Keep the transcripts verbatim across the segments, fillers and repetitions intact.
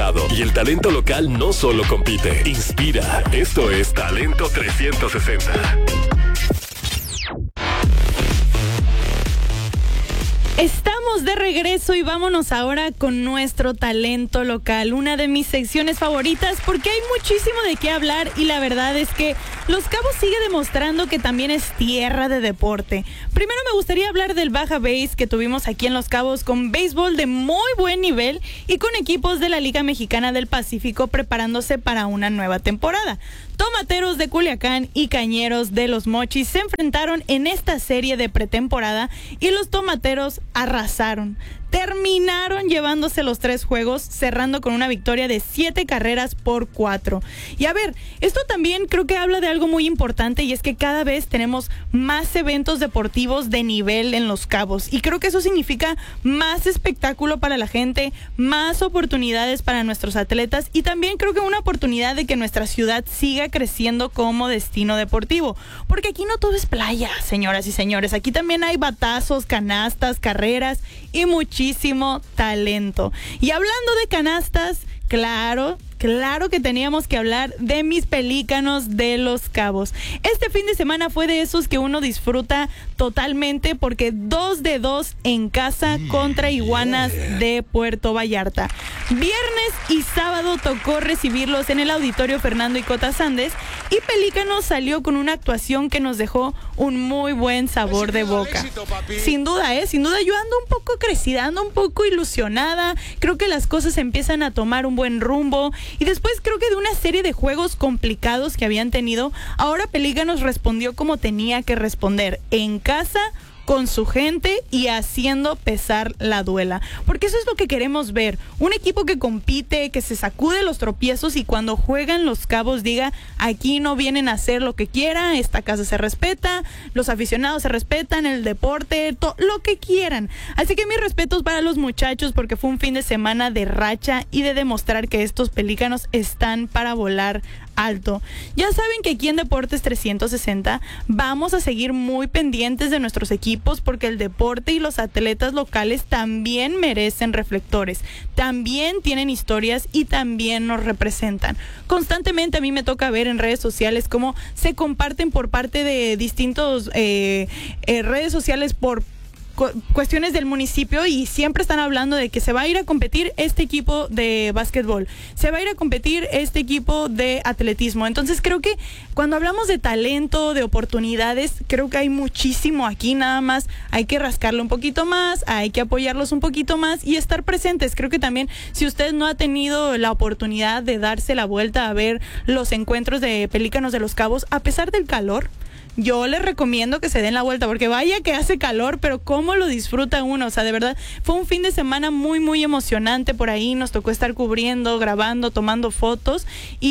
estado. Y el talento local no solo compite, inspira. Esto es Talento trescientos sesenta. Estamos de regreso y vámonos ahora con nuestro talento local, una de mis secciones favoritas porque hay muchísimo de qué hablar y la verdad es que Los Cabos sigue demostrando que también es tierra de deporte. Primero me gustaría hablar del Baja Base que tuvimos aquí en Los Cabos con béisbol de muy buen nivel y con equipos de la Liga Mexicana del Pacífico preparándose para una nueva temporada. Tomateros de Culiacán y Cañeros de Los Mochis se enfrentaron en esta serie de pretemporada y los tomateros arrasaron. Terminaron llevándose los tres juegos, cerrando con una victoria de siete carreras por cuatro. Y a ver, esto también creo que habla de algo muy importante y es que cada vez tenemos más eventos deportivos de nivel en Los Cabos. Y creo que eso significa más espectáculo para la gente, más oportunidades para nuestros atletas y también creo que una oportunidad de que nuestra ciudad siga creciendo como destino deportivo. Porque aquí no todo es playa, señoras y señores. Aquí también hay batazos, canastas, carreras y muchísimo talento. Y hablando de canastas, claro, claro que teníamos que hablar de mis Pelícanos de Los Cabos. Este fin de semana fue de esos que uno disfruta totalmente porque dos de dos en casa contra Iguanas de Puerto Vallarta. Viernes y sábado tocó recibirlos en el Auditorio Fernando Icota Sandes y Pelícanos salió con una actuación que nos dejó un muy buen sabor de boca. Sin duda, ¿eh? Sin duda yo ando un poco crecida, ando un poco ilusionada. Creo que las cosas empiezan a tomar un buen rumbo. Y después creo que de una serie de juegos complicados que habían tenido, ahora Pelícanos respondió como tenía que responder, en casa, con su gente y haciendo pesar la duela. Porque eso es lo que queremos ver. Un equipo que compite, que se sacude los tropiezos y cuando juegan Los Cabos diga, aquí no vienen a hacer lo que quieran, esta casa se respeta, los aficionados se respetan, el deporte, to- lo que quieran. Así que mis respetos para los muchachos porque fue un fin de semana de racha y de demostrar que estos Pelícanos están para volar alto. Ya saben que aquí en Deportes trescientos sesenta vamos a seguir muy pendientes de nuestros equipos porque el deporte y los atletas locales también merecen reflectores, también tienen historias y también nos representan. Constantemente a mí me toca ver en redes sociales cómo se comparten por parte de distintos eh, eh, redes sociales por cuestiones del municipio y siempre están hablando de que se va a ir a competir este equipo de básquetbol, se va a ir a competir este equipo de atletismo. Entonces creo que cuando hablamos de talento, de oportunidades, creo que hay muchísimo aquí, nada más hay que rascarlo un poquito más, hay que apoyarlos un poquito más y estar presentes. Creo que también si usted no ha tenido la oportunidad de darse la vuelta a ver los encuentros de Pelícanos de Los Cabos, a pesar del calor, yo les recomiendo que se den la vuelta porque vaya que hace calor, pero cómo lo disfruta uno. O sea, de verdad, fue un fin de semana muy, muy emocionante por ahí. Nos tocó estar cubriendo, grabando, tomando fotos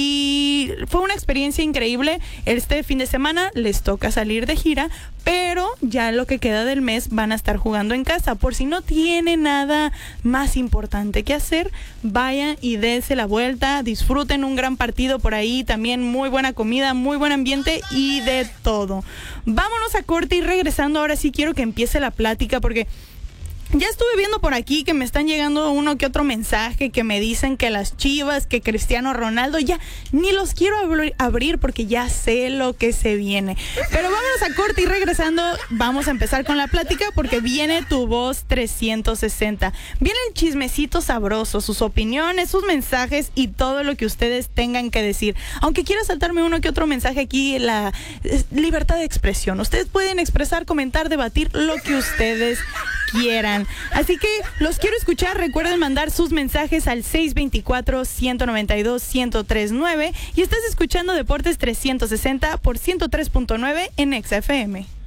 y fue una experiencia increíble. Este fin de semana les toca salir de gira, pero ya lo que queda del mes van a estar jugando en casa. Por si no tiene nada más importante que hacer, vayan y dense la vuelta, disfruten un gran partido por ahí, también muy buena comida, muy buen ambiente y de todo. Vámonos a corte y regresando ahora sí quiero que empiece la plática porque ya estuve viendo por aquí que me están llegando uno que otro mensaje que me dicen que las Chivas, que Cristiano Ronaldo, ya ni los quiero abri- abrir porque ya sé lo que se viene. Pero vámonos a corte y regresando vamos a empezar con la plática porque viene Tu Voz trescientos sesenta. Viene el chismecito sabroso, sus opiniones, sus mensajes y todo lo que ustedes tengan que decir. Aunque quiera saltarme uno que otro mensaje aquí, la libertad de expresión. Ustedes pueden expresar, comentar, debatir lo que ustedes quieran. Así que los quiero escuchar. Recuerden mandar sus mensajes al seis dos cuatro, uno nueve dos, uno cero tres nueve y estás escuchando Deportes trescientos sesenta por ciento tres punto nueve en Exa F M.